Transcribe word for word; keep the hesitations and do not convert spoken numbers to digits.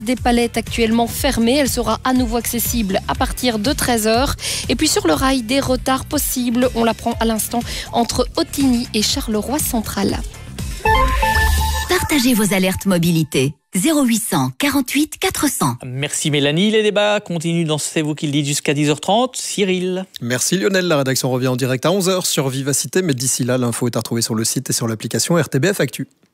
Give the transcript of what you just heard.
des Palais est actuellement fermée. Elle sera à nouveau accessible à partir de treize heures. Et puis sur le rail, des retards possibles. On l'apprend à l'instant entre Ottignies et Charleroi Central. Partagez vos alertes mobilité. zéro huit cent quarante-huit quatre cents. Merci Mélanie. Les débats continuent dans C'est vous qui le dites jusqu'à dix heures trente. Cyril. Merci Lionel. La rédaction revient en direct à onze heures sur Vivacité. Mais d'ici là, l'info est à retrouver sur le site et sur l'application R T B F Actu.